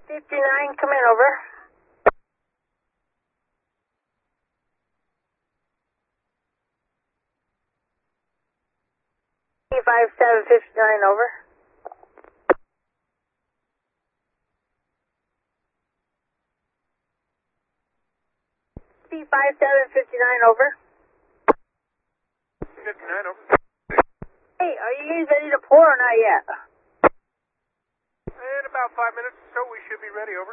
59, come in, over. C5759, over. C5759, over. 59, over. Hey, are you guys ready to pour or not yet? In about 5 minutes or so, we should be ready, over.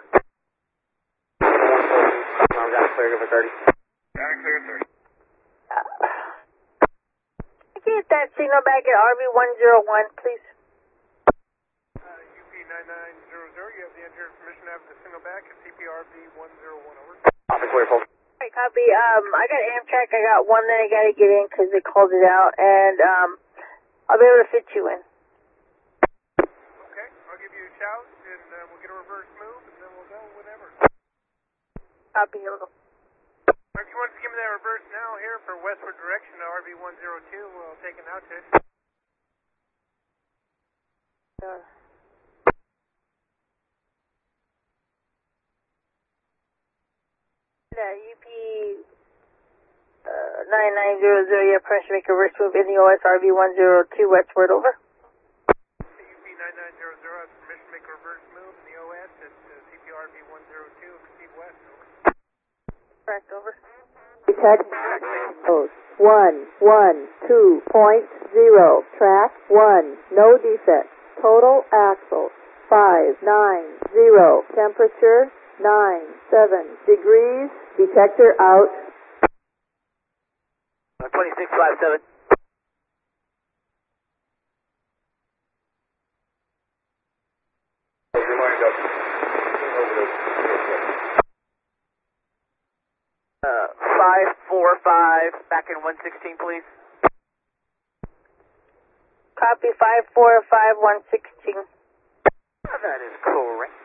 Got clear, give it 30. Got it clear, 30. Get that signal back at RV101, please. UP9900, you have the engineer permission to have the signal back at CPRV101, over. Office clear, full. Alright, copy. I got Amtrak. I got one that I gotta get in because they called it out, and I'll be able to fit you in. Okay, I'll give you a shout, and we'll get a reverse move, and then we'll go whenever. Copy, over. If you want to give me that reverse now here for westward direction to RV102, we'll take an out to it. UP 9900, yeah, pressure make a reverse move in the OS RV102 westward, over. UP9900 has permission to make a reverse move in the OS at CPRV102, proceed west, over. Correct, over. Detect 112.0, track 1, no defect, total axle 590, temperature 97 degrees, detector out. 2657. Good morning, Doug. 545, back in 116, please. Copy 545 116. That is correct.